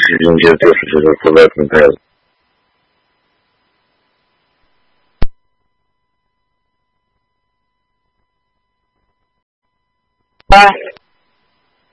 时间就这种负责分配了。